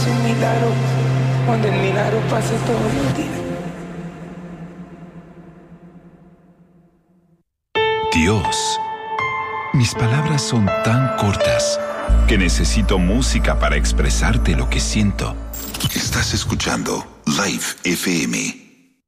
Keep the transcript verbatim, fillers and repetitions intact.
un milagro, donde el milagro pasa todos los días. Dios, mis palabras son tan cortas que necesito música para expresarte lo que siento. Estás escuchando Live F M.